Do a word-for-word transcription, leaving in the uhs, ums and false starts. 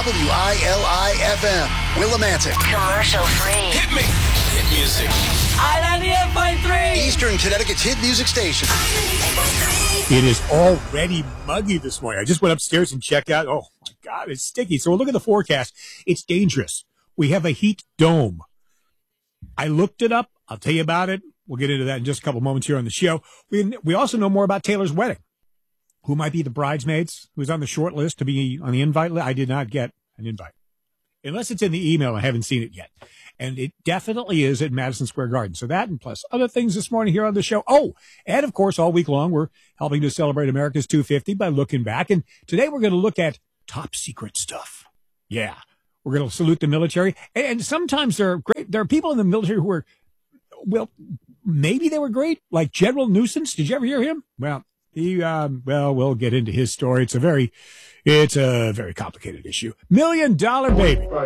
W I L I F M, Willimantic. Commercial free. Hit me. Hit music. I ninety-eight point three. Eastern Connecticut's hit music station. It is already muggy this morning. I just went upstairs and checked out. Oh, my God, it's sticky. So we'll look at the forecast. It's dangerous. We have a heat dome. I looked it up. I'll tell you about it. We'll get into that in just a couple moments here on the show. We we also know more about Taylor's wedding. Who might be the bridesmaids? Who's on the short list to be on the invite list? I did not get an invite. Unless it's in the email, I haven't seen it yet. And it definitely is at Madison Square Garden. So that and plus other things this morning here on the show. Oh, and of course, all week long, we're helping to celebrate America's two fifty by looking back. And today we're going to look at top secret stuff. Yeah. We're going to salute the military. And sometimes there are great, there are people in the military who are, well, maybe they were great, like General Nuisance. Did you ever hear him? Well, he, um, well, we'll get into his story. It's a very, it's a very complicated issue. Million Dollar Baby.